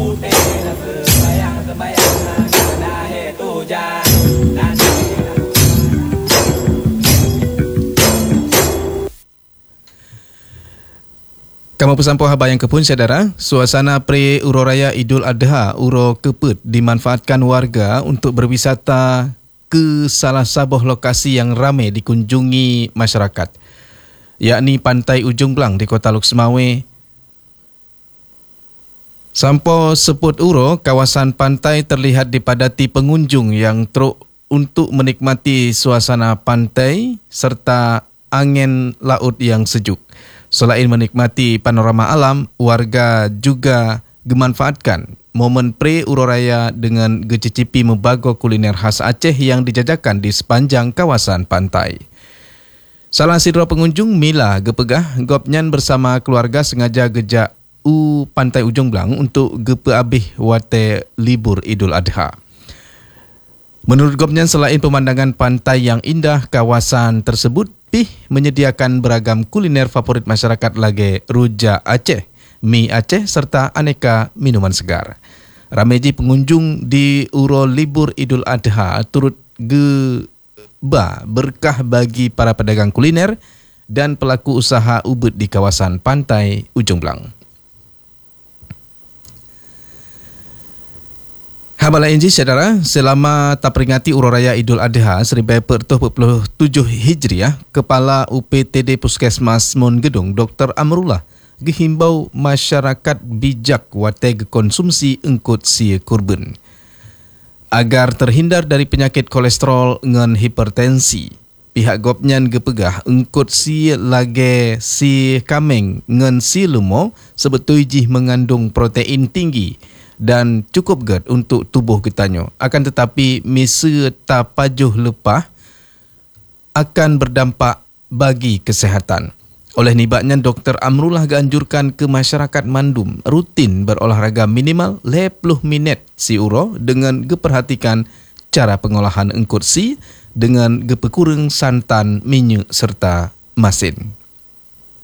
Kamu pesampo habayang kepun saudara, suasana pre-Uro Raya Idul Adha Uro Keput dimanfaatkan warga untuk berwisata ke salah sebuah lokasi yang ramai dikunjungi masyarakat, yakni Pantai Ujung Blang di Kota Luk Semawe. Sampo seput Uro, kawasan pantai terlihat dipadati pengunjung yang truk untuk menikmati suasana pantai serta angin laut yang sejuk. Selain menikmati panorama alam, warga juga memanfaatkan momen pre-Uro Raya dengan gecicipi membago kuliner khas Aceh yang dijajakan di sepanjang kawasan pantai. Salah sidro pengunjung Mila gepegah gopnyan bersama keluarga sengaja gejak Pantai Ujung Blang untuk gepe abih wate libur Idul Adha. Menurut gopnyan, selain pemandangan pantai yang indah, kawasan tersebut menyediakan beragam kuliner favorit masyarakat lagi rujak Aceh, mi Aceh serta aneka minuman segar. Ramai pengunjung di Uro Libur Idul Adha turut berkah bagi para pedagang kuliner dan pelaku usaha ubud di kawasan Pantai Ujung Blang. Habala inji saudara, selama terperingati Uro Raya Idul Adha 1447 Hijriah, Kepala UPTD Puskesmas Mon Gedung Dr. Amrullah gehimbau masyarakat bijak wate konsumsi engkut si kurban agar terhindar dari penyakit kolesterol ngan hipertensi. Pihak gopnyan gepegah engkut si lage si kameng ngan si lumo sebetulnya mengandung protein tinggi dan cukup ged untuk tubuh ketanyo. Akan tetapi misa tapajuh lepah akan berdampak bagi kesehatan. Oleh nibaknya, Dr. Amrullah ganjurkan ke masyarakat mandum rutin berolahraga minimal 20 minit si uro dengan geperhatikan cara pengolahan engkut si dengan gepekurang santan, minyak serta masin.